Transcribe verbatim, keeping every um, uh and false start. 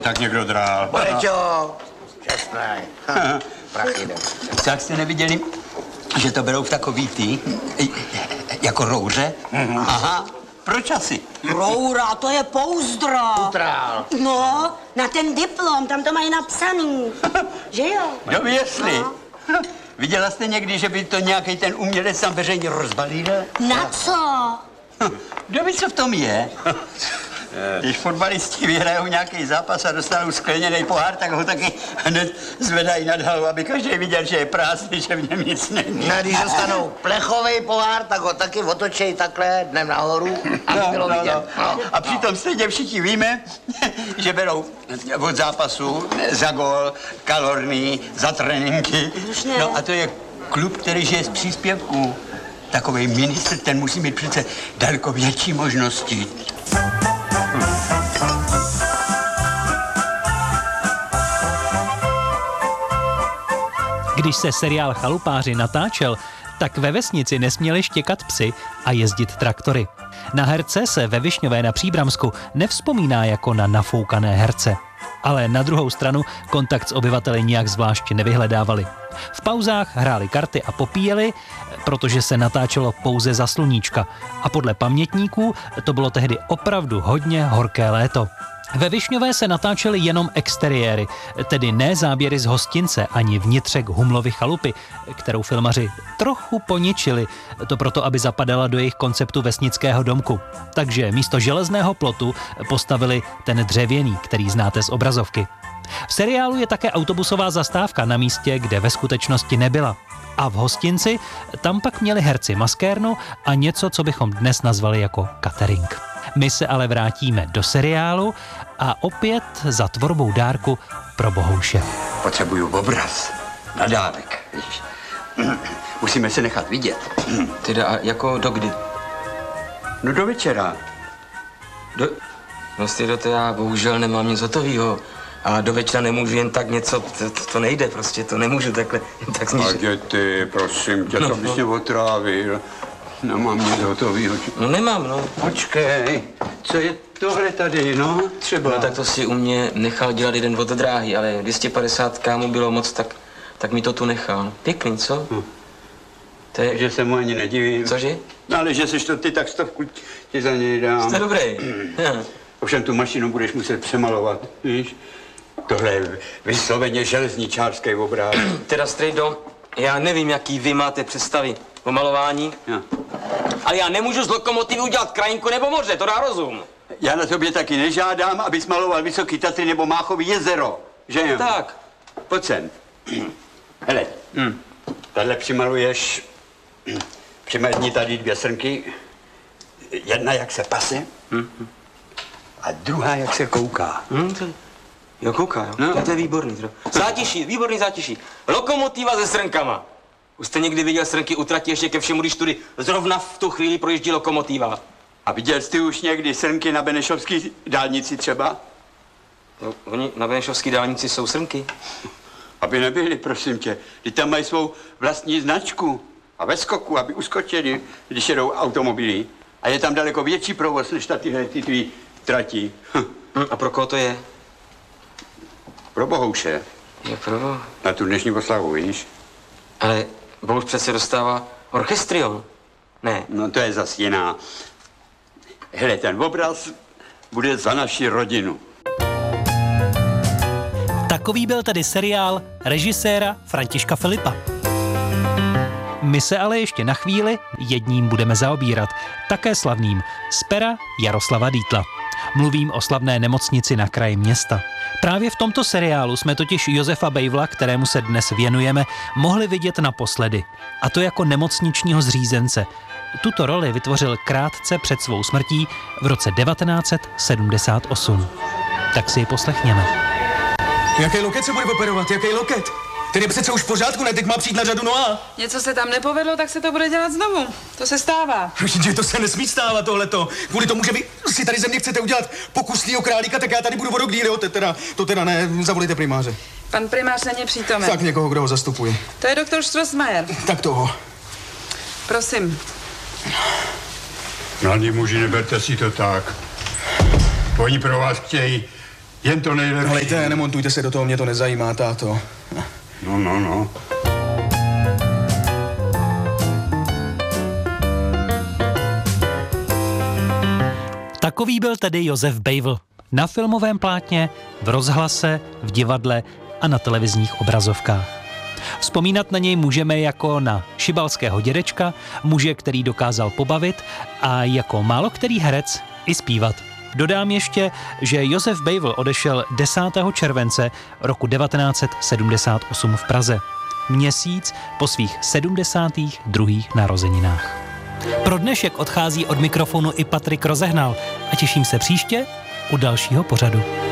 Tak někdo drál. Boreťo, čestnej. Prachy jde. Tak jste neviděli, že to berou v takový ty, jako rouře? Mm-hmm. Aha, proč asi? Roura, to je pouzdra. Utrál. No, na ten diplom, tam to mají napsaný. Že jo? No jestli. No. Viděla jste někdy, že by to nějaký ten umělec tam veřejně rozbalil? Na co? Kdo ví, co v tom je? Když fotbalisti vyhrajou nějaký zápas a dostanou skleněný pohár, tak ho taky hned zvedají nad hlavu, aby každý viděl, že je prázdný, že v něm nic není. No, když dostanou plechový pohár, tak ho taky otočej takhle dnem nahoru, aby no, bylo no, vidět. No. No, a přitom stejně všichni víme, že berou od zápasu za gól, kalorný, za tréninky. No a to je klub, který žije z příspěvků. Takový ministr, ten musí mít přece daleko větší možnosti. Když se seriál Chalupáři natáčel, tak ve vesnici nesměli štěkat psy a jezdit traktory. Na herce se ve Višňové na Příbramsku nevzpomíná jako na nafoukané herce. Ale na druhou stranu kontakt s obyvateli nijak zvlášť nevyhledávali. V pauzách hráli karty a popíjeli, protože se natáčelo pouze za sluníčka. A podle pamětníků to bylo tehdy opravdu hodně horké léto. Ve Višňové se natáčely jenom exteriéry, tedy ne záběry z hostince ani vnitřek Humlovy chalupy, kterou filmaři trochu poničili, to proto, aby zapadala do jejich konceptu vesnického domku. Takže místo železného plotu postavili ten dřevěný, který znáte z obrazovky. V seriálu je také autobusová zastávka na místě, kde ve skutečnosti nebyla. A v hostinci tam pak měli herci maskérnu a něco, co bychom dnes nazvali jako catering. My se ale vrátíme do seriálu a opět za tvorbou dárku pro Bohouše. Potřebuju obraz, nadávek, víš. Musíme se nechat vidět. Teda jako do kdy? No do večera. Do... Vlastně do toho já bohužel nemám nic hotovýho. A do večera nemůžu jen tak něco, to, to nejde prostě, to nemůžu takhle jen tak zničit. A děti, prosím tě, No, to bys no. mě otrávil. Nemám nic hotovýho. No nemám, no. Počkej, co je tohle tady, no? Třeba. No tak to si u mě nechal dělat jeden od dráhy, ale dvě stě padesát kámu bylo moc, tak, tak mi to tu nechal. Pěkný, co? Hm. To je... Že se mu ani nedivím. Cože? No ale že jsi to ty, tak stovku ti za něj dám. Jste dobrý. Ovšem tu mašinu budeš muset přemalovat, víš? Tohle je vysloveně železničářský obrázek. Teda strejdo, já nevím, jaký vy máte představy o malování, Ja. ale já nemůžu z lokomotivy udělat krajinku nebo moře, to dá rozum. Já na tobě taky nežádám, abys maloval Vysoký Tatry nebo Máchový jezero, že jo? Tak. Pojď sem. Hele, hm. Tahle přimaluješ, přimadni tady dvě srnky, jedna jak se pase Hm. a druhá jak se kouká. Hm, to... Jo, kouká, jo. No. No. To je výborný. Teda. Zátiší, výborný zátiší. Lokomotiva se srnkama. Už jste někdy viděl srnky u trati ještě ke všemu, když tudy zrovna v tu chvíli projíždí lokomotiva? A viděl jsi už někdy srnky na Benešovské dálnici třeba? No, oni na Benešovské dálnici jsou srnky. Aby nebyli, prosím tě. Ty tam mají svou vlastní značku. A ve skoku, aby uskočili, když jedou automobily. A je tam daleko větší provoz, než ta tyhle ty tvý trati. Hm. Hm, a pro koho to je? Pro Bohouše. Je pro... Na tu dnešní oslavu, víš? Ale Bohuš přece dostává orchestrion. Ne. No to je zas jiná. Hele, ten obraz bude za naši rodinu. Takový byl tedy seriál režiséra Františka Filipa. My se ale ještě na chvíli jedním budeme zaobírat, také slavným, z pera Jaroslava Dietla. Mluvím o slavné nemocnici na kraji města. Právě v tomto seriálu jsme totiž Josefa Bejvla, kterému se dnes věnujeme, mohli vidět naposledy. A to jako nemocničního zřízence. Tuto roli vytvořil krátce před svou smrtí v roce devatenáct set sedmdesát osm. Tak si ji poslechněme. Jaký loket se bude operovat? Jaký loket? Ten je přece už v pořádku, ne? Teď má přijít na řadu Noa. Něco se tam nepovedlo, tak se to bude dělat znovu. To se stává. Že to se nesmí stávat tohleto. Kvůli tomu, že vy si tady ze mě chcete udělat pokusnýho králíka, tak já tady budu o rok díl, jo? To teda, to teda ne, zavolejte primáře. Pan primář není přítomen. Tak někoho, kdo ho zastupuje. To je doktor Strossmayer. Tak toho. Prosím. Mladí muži, neberte si to tak. Oni pro vás chtějí Jen to nejlepší. Helejte, nemontujte se do toho, mě to nezajímá, táto. No, no, no. Takový byl tedy Josef Bejvl. Na filmovém plátně, v rozhlase, v divadle a na televizních obrazovkách. Vzpomínat na něj můžeme jako na šibalského dědečka, muže, který dokázal pobavit, a jako málo který herec i zpívat. Dodám ještě, že Josef Bejvl odešel desátého července roku devatenáct set sedmdesát osm v Praze. Měsíc po svých sedmdesátých druhých narozeninách. Pro dnešek odchází od mikrofonu i Patrik Rozehnal a těším se příště u dalšího pořadu.